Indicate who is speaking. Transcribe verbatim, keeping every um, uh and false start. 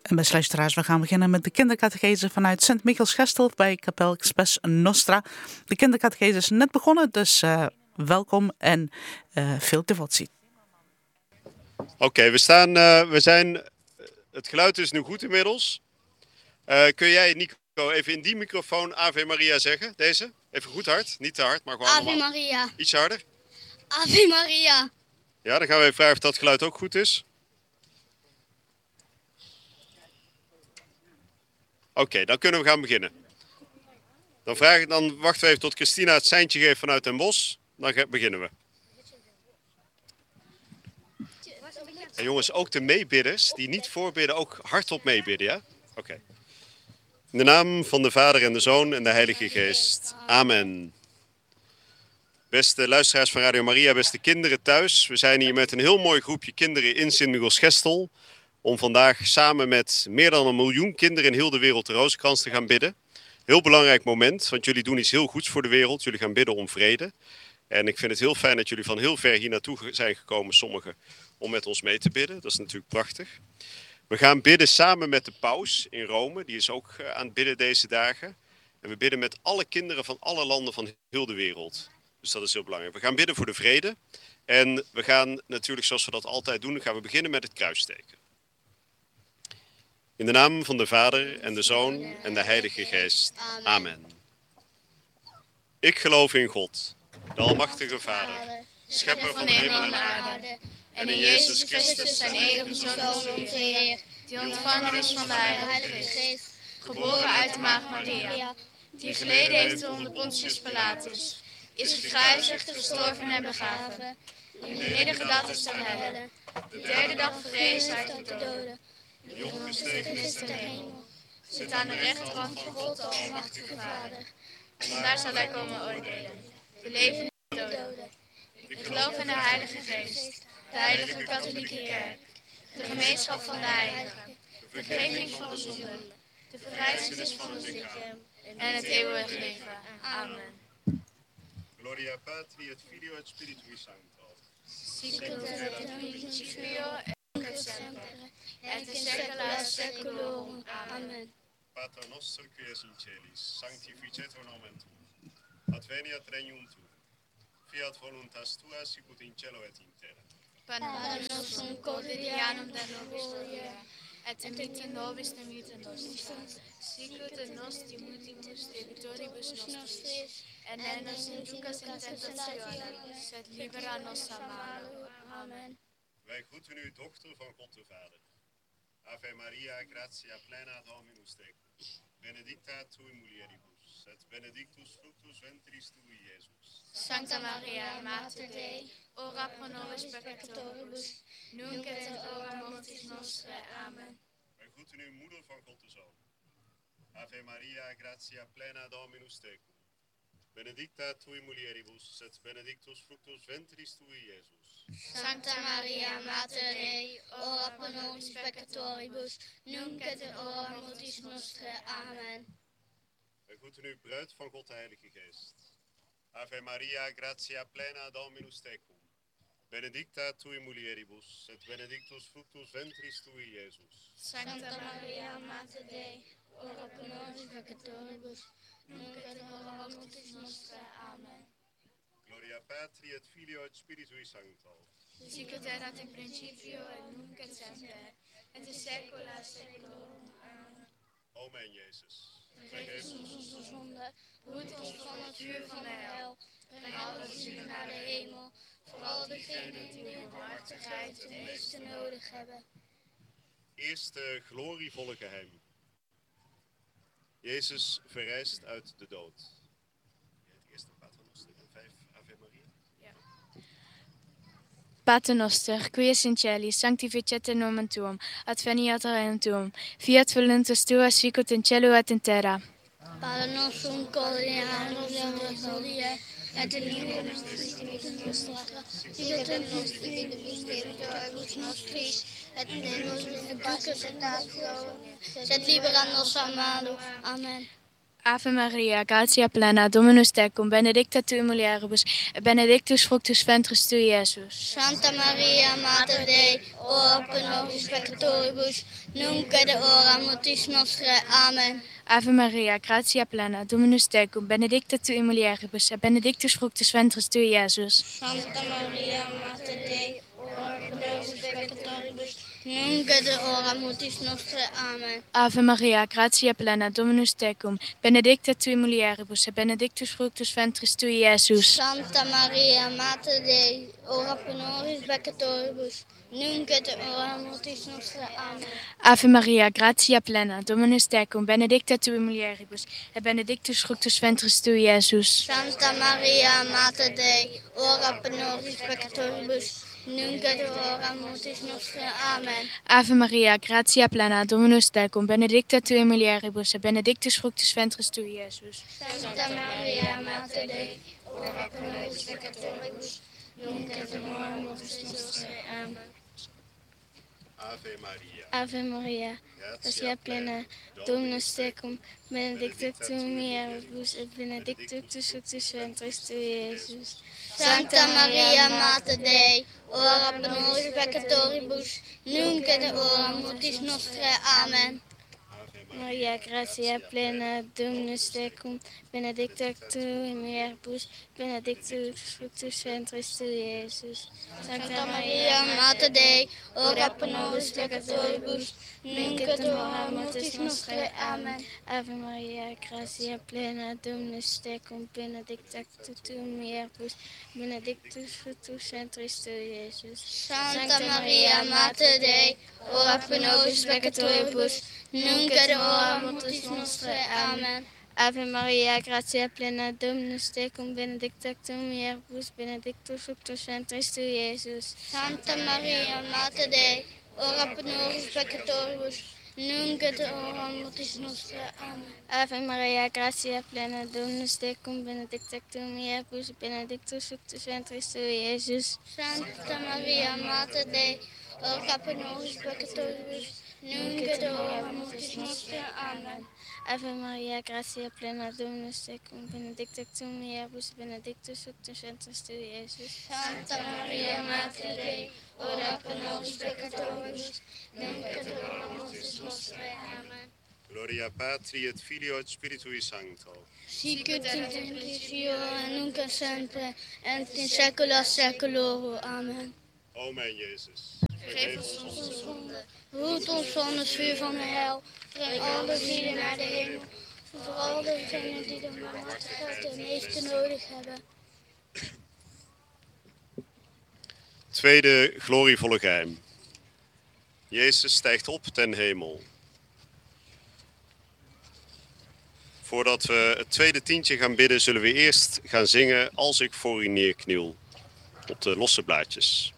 Speaker 1: En beste luisteraars, we gaan beginnen met de kindercatechese vanuit Sint Michielsgestel bij Kapel Expes Nostra. De kindercatechese is net begonnen, dus uh, welkom en uh, veel devotie.
Speaker 2: Oké, okay, we staan, uh, we zijn, het geluid is nu goed inmiddels. Uh, kun jij, Nico, even in die microfoon Ave Maria zeggen, deze? Even goed hard, niet te hard, maar gewoon
Speaker 3: Ave
Speaker 2: normaal.
Speaker 3: Maria.
Speaker 2: Iets harder.
Speaker 3: Ave Maria.
Speaker 2: Ja, dan gaan we even vragen of dat geluid ook goed is. Oké, okay, dan kunnen we gaan beginnen. Dan, vraag ik, dan wachten we even tot Christina het seintje geeft vanuit Den Bosch. Dan gaan, beginnen we. En jongens, ook de meebidders die niet voorbidden, ook hardop meebidden, ja? Oké. Okay. In de naam van de Vader en de Zoon en de Heilige Geest. Amen. Beste luisteraars van Radio Maria, beste kinderen thuis. We zijn hier met een heel mooi groepje kinderen in Sint Michielsgestel. Om vandaag samen met meer dan een miljoen kinderen in heel de wereld de Rozenkrans te gaan bidden. Heel belangrijk moment, want jullie doen iets heel goeds voor de wereld. Jullie gaan bidden om vrede. En ik vind het heel fijn dat jullie van heel ver hier naartoe zijn gekomen, sommigen, om met ons mee te bidden. Dat is natuurlijk prachtig. We gaan bidden samen met de paus in Rome. Die is ook aan het bidden deze dagen. En we bidden met alle kinderen van alle landen van heel de wereld. Dus dat is heel belangrijk. We gaan bidden voor de vrede. En we gaan natuurlijk, zoals we dat altijd doen, gaan we beginnen met het kruisteken. In de naam van de Vader en de Zoon en de Heilige Geest. Amen. Ik geloof in God, de Almachtige Vader, Schepper van hemel en aarde, en in Jezus Christus, zijn enige Zoon, onze Heer, die ontvangen is van de Heilige Geest, geboren uit de Maagd Maria, die geleden heeft onder Pontius Pilatus, is gekruisigd, gestorven en begraven, in de nedergedaald is ten helle, de derde dag verrezen uit de doden, die opgestegen is ten hemel, zit aan de rechterhand van God, de Almachtige Vader, en daar zal hij komen oordelen, de levenden en de doden. Ik geloof in de Heilige Geest, de Heilige Katholieke Kerk, de gemeenschap van de heiligen, de vergeving van de zonden, de verrijzenis van de zieken en het eeuwige leven. Amen. Gloria Patri et Filio et Spiritui Sancto.
Speaker 3: Sic ut et in principio et semper, et in saecula saeculorum. Amen.
Speaker 2: Pater noster qui es in celis, sanctificetur nomen tuum. Adveniat regnum tuum. Fiat voluntas tua sicut in cielo et in terra.
Speaker 3: Panem nostrum quotidianum da nobis hodie, et dimitte nobis dimitte nostris, sic ut nos dimittimus debitoribus nostris, et ne nos inducas in tentationem, sed libera nos a malo. Amen.
Speaker 2: Wij groeten u, dochter van God de Vader. Ave Maria, gratia plena Dominus tecum. Benedicta tui mulieribus, et benedictus fructus ventris tui, Iesus.
Speaker 3: Sancta Maria, Mater Dei, ora pro nobis peccatoribus, nunc et in hora mortis nostrae. Amen.
Speaker 2: Wij groeten u, moeder van God de Zoon. Ave Maria, gratia plena Dominus tecum. Benedicta tui mulieribus, et benedictus fructus ventris tui, Iesus.
Speaker 3: Sancta Maria, Mater Dei, ora pro nobis peccatoribus, nunc et in hora mortis nostrae. Amen.
Speaker 2: Wij groeten u, bruid van God de Heilige Geest. Ave Maria, gratia plena Dominus tecum. Benedicta tui mulieribus, et benedictus fructus ventris tui, Iesus.
Speaker 3: Sancta Maria, Mater Dei, ora pro nobis peccatoribus, nunc et in hora mortis nostrae. Amen.
Speaker 2: Gloria Patri et Filio et Spiritui Sancto.
Speaker 3: Sic ut erat in principio et nunc et semper, et in saecula saeculorum. Amen.
Speaker 2: O mijn Jezus,
Speaker 3: vergeef ons onze zonde, behoed ons van het vuur van de hel, breng alle zielen naar de hemel, vooral diegenen die uw barmhartigheid het meeste nodig hebben.
Speaker 2: Eerste glorievolle geheim. Jezus verrijst uit de dood. Het eerste Paternoster en vijf Ave Maria.
Speaker 3: Ja.
Speaker 4: Pater noster, qui es in celis, sanctificetur nomen tuum, adveniat regnum tuum, fiat voluntas tua sicut in cielo et in terra.
Speaker 3: Pater nostrum quotidianum da nobis hodie, et dimitte nobis dimitte nostra, sic ut nos dimitte debitoribus nostris, et ne nos inducas in tentationem, sed libera nos a malo. Amen.
Speaker 4: Ave Maria, gratia plena, Dominus tecum, benedicta tu in mulieribus, et benedictus fructus ventris tui, Iesus.
Speaker 3: Santa Maria, Mater Dei, ora pro nobis peccatoribus, nunc et in hora mortis nostrae. Amen.
Speaker 4: Ave Maria, gratia plena, Dominus tecum, benedicta tu in mulieribus, et benedictus fructus ventris tui, Iesus.
Speaker 3: Santa Maria, Mater Dei, ora pro nobis peccatoribus, nunc et in hora mortis nostrae. Amen.
Speaker 4: Ave Maria, gratia plena, Dominus tecum, benedicta tu in mulieribus, et benedictus fructus ventris tui, Iesus.
Speaker 3: Santa Maria, Mater Dei, ora pro nobis peccatoribus, nunc et in hora mortis nostrae. Amen.
Speaker 4: Ave Maria, gratia plena, Dominus tecum, benedicta tu in mulieribus, et benedictus fructus ventris tui, Iesus.
Speaker 3: Santa Maria, Mater Dei, ora pro nobis peccatoribus, nunc et in hora mortis nostrae. Amen.
Speaker 4: Ave Maria, gratia plena, Dominus tecum, benedicta tu in mulieribus, et benedictus fructus ventris tui, Iesus.
Speaker 3: Santa Maria, Mater Dei, ora pro nobis peccatoribus, nunc et in hora mortis nostrae. Amen.
Speaker 2: Ave Maria.
Speaker 4: Ave Maria, gratia plena, Dominus tecum, benedicta tu in mulieribus, et benedictus fructus ventris tui, Iesus.
Speaker 3: Santa Maria, Mater Dei, ora pro nobis peccatoribus, nunc et in hora mortis nostrae. Amen.
Speaker 4: Maria, gratia plena, Dominus tecum, benedicta tu in mulieribus, benedictus fructus ventris tui, Iesus.
Speaker 3: Santa Maria, Mater Dei, ora pro nobis peccatoribus, nunc et in hora mortis nostrae. Amen.
Speaker 4: Ave Maria, gratia plena, Dominus tecum, benedicta tu in mulieribus, benedictus fructus ventris tui, Iesus.
Speaker 3: Santa Maria, Mater Dei, ora pro nobis peccatoribus, nunc et in hora mortis nostrae. Amen.
Speaker 4: Ave Maria, gratia plena, Dominus tecum, benedicta tu in mulieribus, benedictus fructus ventris tui, Iesus.
Speaker 3: Santa Maria, Mater Dei, ora pro nobis peccatoribus, nunc et in hora mortis nostrae. Amen.
Speaker 4: Ave Maria, gratia plena, Dominus tecum, benedicta tu in mulieribus, benedictus fructus ventris tui, Iesus.
Speaker 3: Santa Maria, Mater Dei, ora pro nobis peccatoribus, nunc et in hora mortis nostrae. Amen.
Speaker 4: Ave Maria, gratia plena, Dominus tecum, benedicta tu in mulieribus, benedictus fructus ventris tui, Iesus.
Speaker 3: Santa Maria, Mater Dei, ora pro nobis peccatoribus, nunc et in hora mortis nostrae. Amen.
Speaker 2: Gloria Patri et Filio et Spiritui Sancto.
Speaker 3: Sic ut in templis fiora, nunc et semper, et in saecula saeculorum. Amen.
Speaker 2: O mijn Jezus.
Speaker 3: Vergeef ons onze zonden, roet ons van het vuur van de hel, breng alle zielen naar de hemel, vooral degenen die de barmhartigheid het meeste nodig hebben.
Speaker 2: Tweede glorievolle geheim. Jezus stijgt op ten hemel. Voordat we het tweede tientje gaan bidden, zullen we eerst gaan zingen Als ik voor u neerkniel, op de losse blaadjes.